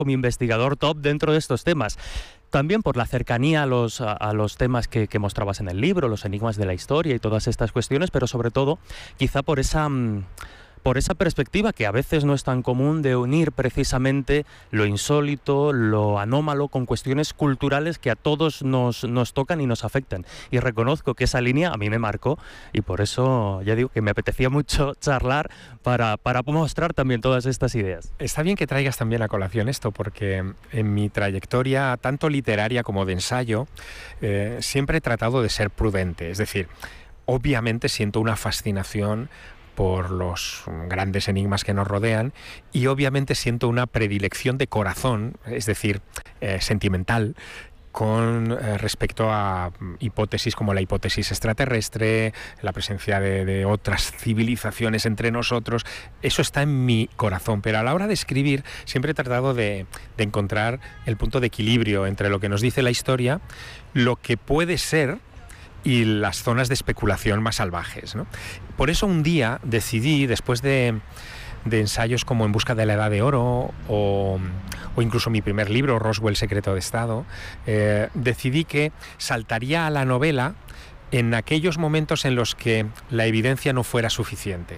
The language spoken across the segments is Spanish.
como investigador top dentro de estos temas. También por la cercanía a los temas que mostrabas en el libro, los enigmas de la historia y todas estas cuestiones, pero sobre todo quizá por esa perspectiva que a veces no es tan común de unir precisamente lo insólito, lo anómalo con cuestiones culturales que a todos nos tocan y nos afectan. Y reconozco que esa línea a mí me marcó y por eso ya digo que me apetecía mucho charlar para mostrar también todas estas ideas. Está bien que traigas también a colación esto, porque en mi trayectoria, tanto literaria como de ensayo, siempre he tratado de ser prudente. Es decir, obviamente siento una fascinación por los grandes enigmas que nos rodean y obviamente siento una predilección de corazón, es decir, sentimental, con respecto a hipótesis como la hipótesis extraterrestre, la presencia de otras civilizaciones entre nosotros. Eso está en mi corazón, pero a la hora de escribir siempre he tratado de encontrar el punto de equilibrio entre lo que nos dice la historia, lo que puede ser y las zonas de especulación más salvajes, ¿no? Por eso un día decidí, después de ensayos como En busca de la Edad de Oro o incluso mi primer libro, Roswell, Secreto de Estado, decidí que saltaría a la novela en aquellos momentos en los que la evidencia no fuera suficiente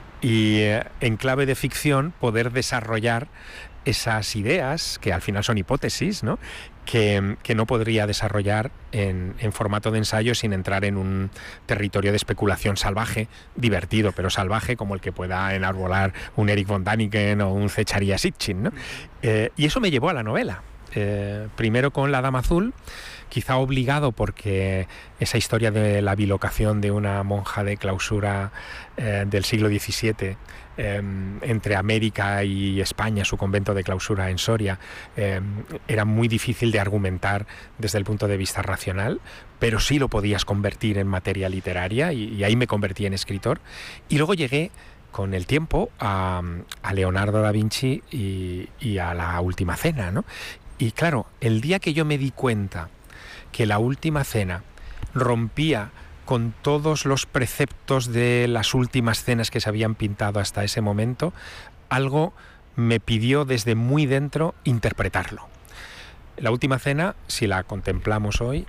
y en clave de ficción poder desarrollar esas ideas, que al final son hipótesis, ¿no?, que no podría desarrollar en formato de ensayo sin entrar en un territorio de especulación salvaje, divertido, pero salvaje, como el que pueda enarbolar un Erich von Däniken o un Zecharia Sitchin, ¿no? Y eso me llevó a la novela. Primero con La Dama Azul, quizá obligado porque esa historia de la bilocación de una monja de clausura del siglo XVII entre América y España, su convento de clausura en Soria, era muy difícil de argumentar desde el punto de vista racional, pero sí lo podías convertir en materia literaria y ahí me convertí en escritor. Y luego llegué con el tiempo a Leonardo da Vinci y a La Última Cena, ¿no? Y claro, el día que yo me di cuenta que La Última Cena rompía con todos los preceptos de las últimas cenas que se habían pintado hasta ese momento, algo me pidió desde muy dentro interpretarlo. La Última Cena, si la contemplamos hoy,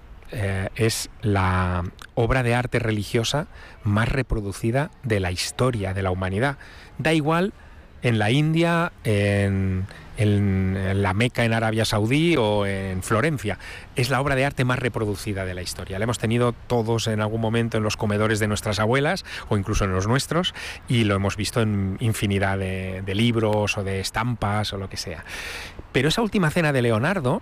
es la obra de arte religiosa más reproducida de la historia de la humanidad. Da igual en la India, en la Meca en Arabia Saudí o en Florencia. Es la obra de arte más reproducida de la historia. La hemos tenido todos en algún momento en los comedores de nuestras abuelas o incluso en los nuestros y lo hemos visto en infinidad de libros o de estampas o lo que sea. Pero esa Última Cena de Leonardo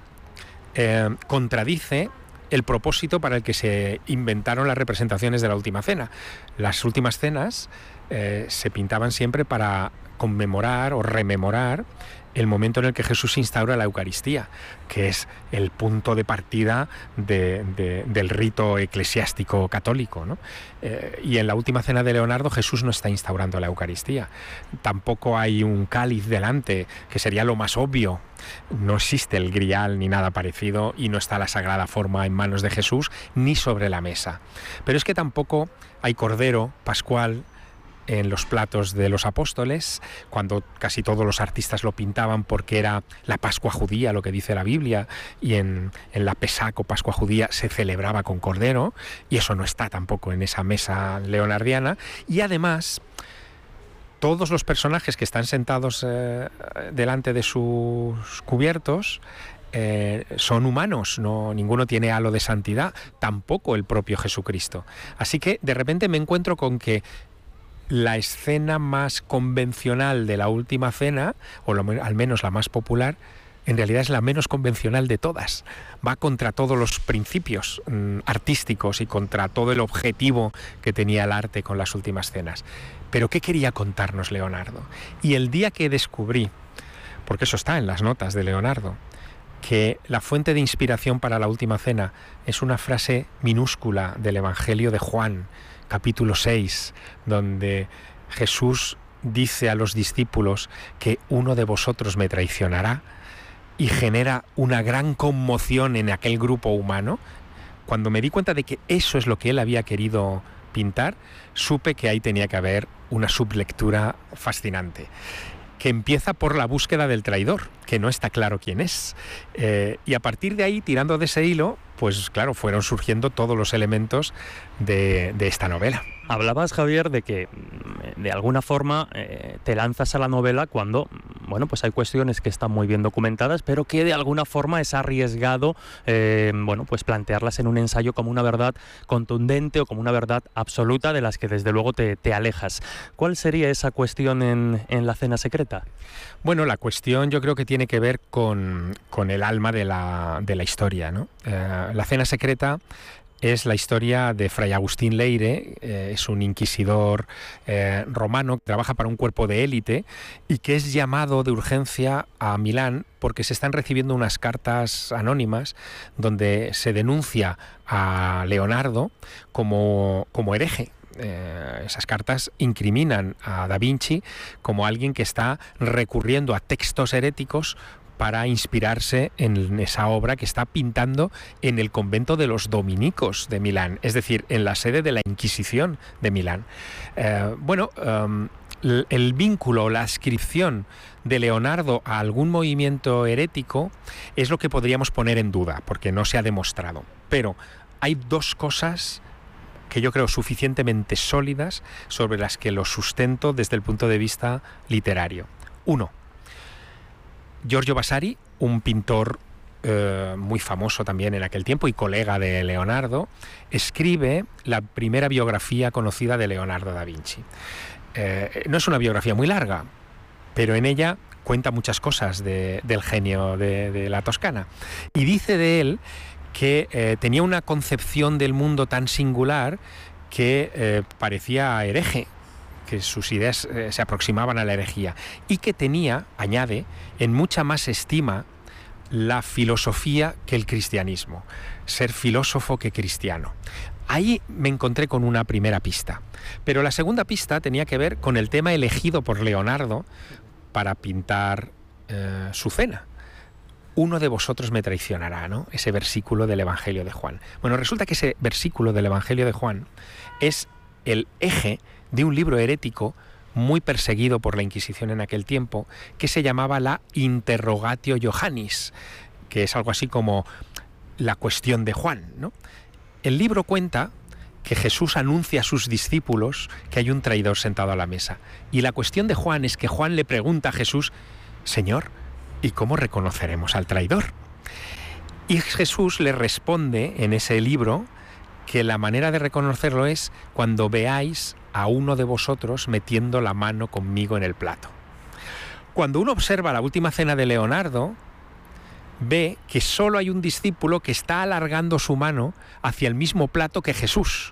contradice el propósito para el que se inventaron las representaciones de la Última Cena. Las últimas cenas se pintaban siempre para conmemorar o rememorar el momento en el que Jesús instaura la Eucaristía, que es el punto de partida del rito eclesiástico católico, ¿no? Y en la Última Cena de Leonardo Jesús no está instaurando la Eucaristía. Tampoco hay un cáliz delante, que sería lo más obvio. No existe el grial ni nada parecido y no está la Sagrada Forma en manos de Jesús ni sobre la mesa. Pero es que tampoco hay cordero pascual en los platos de los apóstoles, cuando casi todos los artistas lo pintaban porque era la Pascua judía, lo que dice la Biblia, y en la Pesach o Pascua judía se celebraba con cordero, y eso no está tampoco en esa mesa leonardiana. Y además, todos los personajes que están sentados delante de sus cubiertos son humanos, no, ninguno tiene halo de santidad, tampoco el propio Jesucristo. Así que de repente me encuentro con que la escena más convencional de la Última Cena, o al menos la más popular, en realidad es la menos convencional de todas. Va contra todos los principios artísticos y contra todo el objetivo que tenía el arte con las últimas cenas. Pero ¿qué quería contarnos Leonardo? Y el día que descubrí, porque eso está en las notas de Leonardo, que la fuente de inspiración para la Última Cena es una frase minúscula del Evangelio de Juan, capítulo 6, donde Jesús dice a los discípulos que uno de vosotros me traicionará, y genera una gran conmoción en aquel grupo humano. Cuando me di cuenta de que eso es lo que él había querido pintar, supe que ahí tenía que haber una sublectura fascinante. que empieza por la búsqueda del traidor, que no está claro quién es. Y a partir de ahí, tirando de ese hilo, pues claro, fueron surgiendo todos los elementos de esta novela. Hablabas, Javier, de que de alguna forma te lanzas a la novela cuando, bueno, pues hay cuestiones que están muy bien documentadas, pero que de alguna forma es arriesgado, bueno, pues plantearlas en un ensayo como una verdad contundente o como una verdad absoluta de las que desde luego te alejas. ¿Cuál sería esa cuestión en La cena secreta? Bueno, la cuestión yo creo que tiene que ver con el alma de la historia, ¿no? La cena secreta es la historia de Fray Agustín Leire, es un inquisidor romano que trabaja para un cuerpo de élite y que es llamado de urgencia a Milán porque se están recibiendo unas cartas anónimas donde se denuncia a Leonardo como hereje. Esas cartas incriminan a Da Vinci como alguien que está recurriendo a textos heréticos para inspirarse en esa obra que está pintando en el convento de los dominicos de Milán, es decir, en la sede de la Inquisición de Milán. El vínculo, la adscripción de Leonardo a algún movimiento herético es lo que podríamos poner en duda, porque no se ha demostrado. Pero hay dos cosas que yo creo suficientemente sólidas sobre las que lo sustento desde el punto de vista literario. Uno, Giorgio Vasari, un pintor muy famoso también en aquel tiempo y colega de Leonardo, escribe la primera biografía conocida de Leonardo da Vinci. No es una biografía muy larga, pero en ella cuenta muchas cosas del genio de la Toscana. Y dice de él que tenía una concepción del mundo tan singular que parecía hereje, que sus ideas se aproximaban a la herejía y que tenía, añade, en mucha más estima la filosofía que el cristianismo, ser filósofo que cristiano. Ahí me encontré con una primera pista, pero la segunda pista tenía que ver con el tema elegido por Leonardo para pintar su cena. Uno de vosotros me traicionará, ¿no? Ese versículo del Evangelio de Juan. Bueno, resulta que ese versículo del Evangelio de Juan es el eje de un libro herético muy perseguido por la Inquisición en aquel tiempo, que se llamaba la Interrogatio Johannis, que es algo así como la cuestión de Juan, ¿no? El libro cuenta que Jesús anuncia a sus discípulos que hay un traidor sentado a la mesa. Y la cuestión de Juan es que Juan le pregunta a Jesús: Señor, ¿y cómo reconoceremos al traidor? Y Jesús le responde en ese libro que la manera de reconocerlo es cuando veáis a uno de vosotros metiendo la mano conmigo en el plato. Cuando uno observa la última cena de Leonardo, ve que solo hay un discípulo que está alargando su mano hacia el mismo plato que Jesús.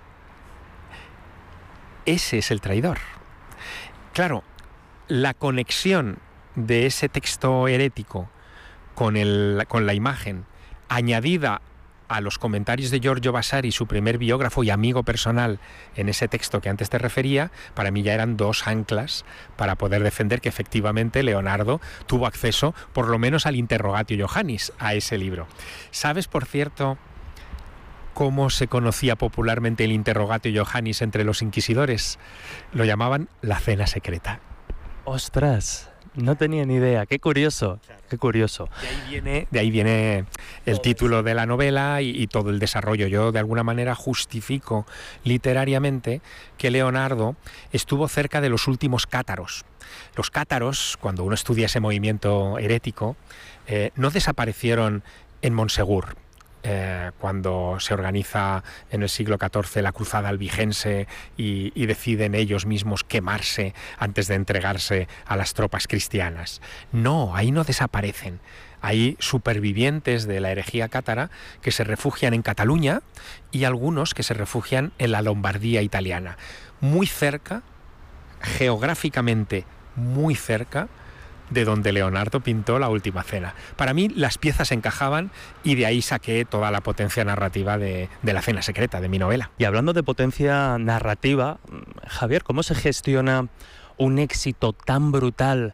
Ese es el traidor. Claro, la conexión de ese texto herético con la imagen, añadida a los comentarios de Giorgio Vasari, su primer biógrafo y amigo personal en ese texto que antes te refería, para mí ya eran dos anclas para poder defender que efectivamente Leonardo tuvo acceso por lo menos al Interrogatio Johannis, a ese libro. ¿Sabes, por cierto, cómo se conocía popularmente el Interrogatio Johannis entre los inquisidores? Lo llamaban la cena secreta. ¡Ostras! No tenía ni idea. Qué curioso, qué curioso. De ahí viene el título de la novela y todo el desarrollo. Yo de alguna manera justifico literariamente que Leonardo estuvo cerca de los últimos cátaros. Los cátaros, cuando uno estudia ese movimiento herético, no desaparecieron en Monsegur. Cuando se organiza en el siglo XIV la cruzada albigense y deciden ellos mismos quemarse antes de entregarse a las tropas cristianas. No, ahí no desaparecen. Hay supervivientes de la herejía cátara que se refugian en Cataluña y algunos que se refugian en la Lombardía italiana. Muy cerca, geográficamente muy cerca, de donde Leonardo pintó la última cena. Para mí las piezas encajaban y de ahí saqué toda la potencia narrativa de la cena secreta, de mi novela. Y hablando de potencia narrativa, Javier, ¿cómo se gestiona un éxito tan brutal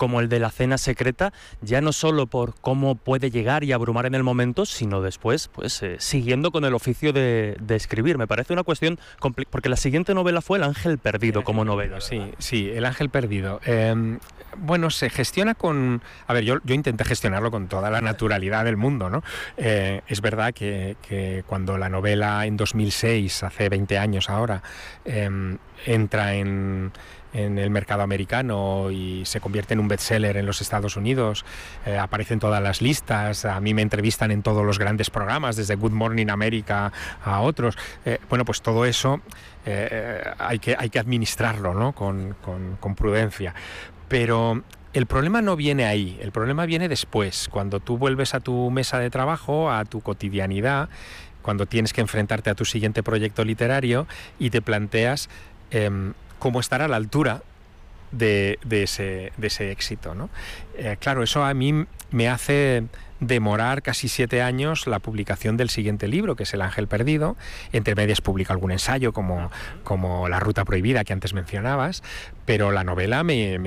como el de La cena secreta, ya no solo por cómo puede llegar y abrumar en el momento, sino después, pues siguiendo con el oficio de escribir. Me parece una cuestión porque la siguiente novela fue El ángel perdido como novela. Sí, El ángel perdido. Bueno, se gestiona con... A ver, yo intenté gestionarlo con toda la naturalidad del mundo, ¿no? Es verdad que cuando la novela en 2006, hace 20 años ahora, entra en el mercado americano y se convierte en un bestseller en los Estados Unidos, aparece en todas las listas, a mí me entrevistan en todos los grandes programas, desde Good Morning America a otros. Bueno, pues todo eso hay que administrarlo, ¿no? con prudencia. Pero el problema no viene ahí, el problema viene después, cuando tú vuelves a tu mesa de trabajo, a tu cotidianidad, cuando tienes que enfrentarte a tu siguiente proyecto literario y te planteas cómo estar a la altura de ese éxito, ¿no? Claro, eso a mí me hace demorar casi 7 años la publicación del siguiente libro, que es El ángel perdido. Entre medias publico algún ensayo como La ruta prohibida que antes mencionabas, pero la novela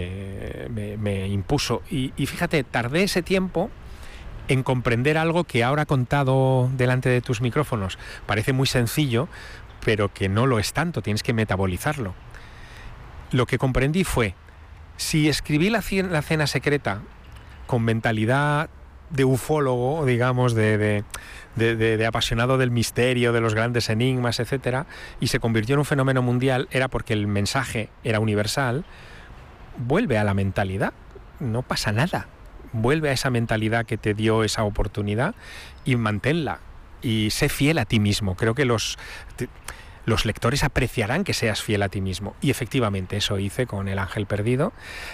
me impuso. Y fíjate, tardé ese tiempo en comprender algo que ahora contado delante de tus micrófonos parece muy sencillo, pero que no lo es tanto, tienes que metabolizarlo. Lo que comprendí fue, si escribí la cena secreta con mentalidad de ufólogo, digamos, de apasionado del misterio, de los grandes enigmas, etcétera, y se convirtió en un fenómeno mundial, era porque el mensaje era universal. Vuelve a la mentalidad, no pasa nada. Vuelve a esa mentalidad que te dio esa oportunidad y manténla. Y sé fiel a ti mismo. Creo que los lectores apreciarán que seas fiel a ti mismo. Y efectivamente eso hice con El ángel perdido.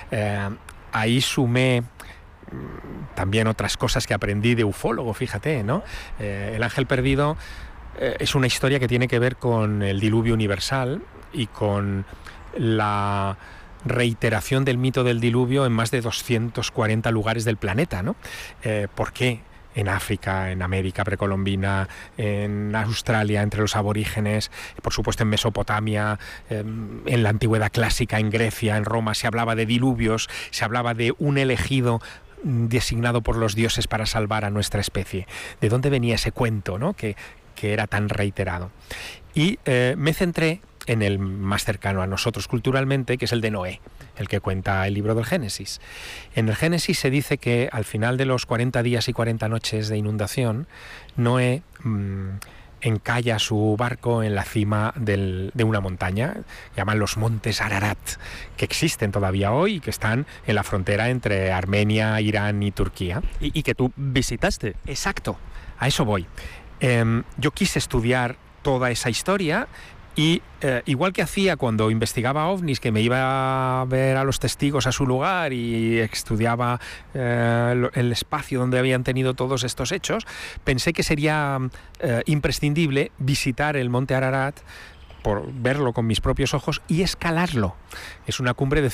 Ahí sumé también otras cosas que aprendí de ufólogo, fíjate, ¿no? El ángel perdido es una historia que tiene que ver con el diluvio universal y con la reiteración del mito del diluvio en más de 240 lugares del planeta, ¿no? ¿Por qué? En África, en América precolombina, en Australia, entre los aborígenes, por supuesto en Mesopotamia, en la antigüedad clásica, en Grecia, en Roma, se hablaba de diluvios, se hablaba de un elegido designado por los dioses para salvar a nuestra especie. ¿De dónde venía ese cuento, ¿no? que era tan reiterado? Y me centré en el más cercano a nosotros culturalmente, que es el de Noé, el que cuenta el libro del Génesis. En el Génesis se dice que al final de los 40 días y 40 noches de inundación, Noé encalla su barco en la cima de una montaña, llaman los montes Ararat, que existen todavía hoy y que están en la frontera entre Armenia, Irán y Turquía. Y que tú visitaste. Exacto, a eso voy. Yo quise estudiar toda esa historia y igual que hacía cuando investigaba ovnis, que me iba a ver a los testigos a su lugar y estudiaba el espacio donde habían tenido todos estos hechos, pensé que sería imprescindible visitar el monte Ararat, por verlo con mis propios ojos y escalarlo. Es una cumbre de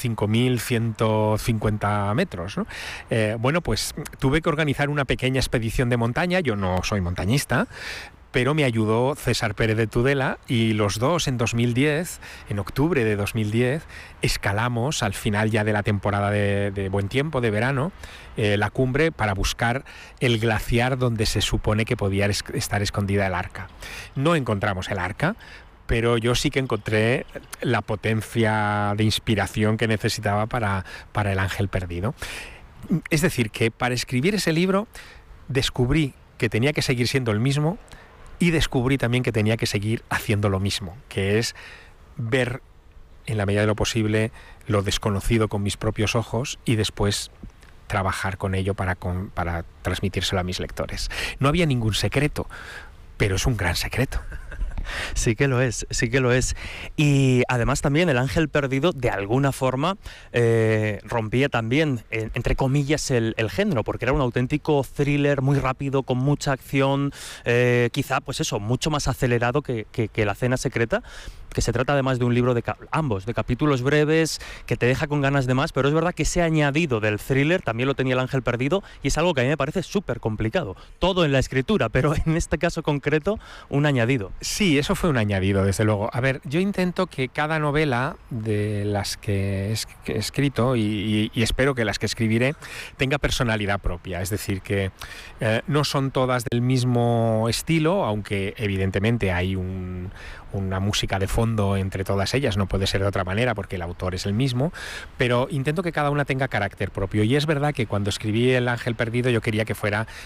5.150 metros, ¿no? Bueno, pues tuve que organizar una pequeña expedición de montaña. Yo no soy montañista, pero me ayudó César Pérez de Tudela y los dos en 2010, en octubre de 2010, escalamos al final ya de la temporada de buen tiempo, de verano, la cumbre para buscar el glaciar donde se supone que podía estar escondida el arca. No encontramos el arca, pero yo sí que encontré la potencia de inspiración que necesitaba para El ángel perdido. Es decir, que para escribir ese libro descubrí que tenía que seguir siendo el mismo y descubrí también que tenía que seguir haciendo lo mismo, que es ver en la medida de lo posible lo desconocido con mis propios ojos y después trabajar con ello para transmitírselo a mis lectores. No había ningún secreto, pero es un gran secreto. Sí que lo es, sí que lo es. Y además también El ángel perdido de alguna forma rompía también, entre comillas, el género, porque era un auténtico thriller muy rápido, con mucha acción, quizá pues eso, mucho más acelerado que La cena secreta. que se trata además de un libro de capítulos breves, que te deja con ganas de más, pero es verdad que ese añadido del thriller también lo tenía El Ángel Perdido y es algo que a mí me parece súper complicado. Todo en la escritura, pero en este caso concreto, un añadido. Sí, eso fue un añadido, desde luego. A ver, yo intento que cada novela de las que he escrito, y espero que las que escribiré, tenga personalidad propia. Es decir, que no son todas del mismo estilo, aunque evidentemente hay una música de fondo entre todas ellas, no puede ser de otra manera porque el autor es el mismo, pero intento que cada una tenga carácter propio. Y es verdad que cuando escribí El Ángel Perdido yo quería que fuera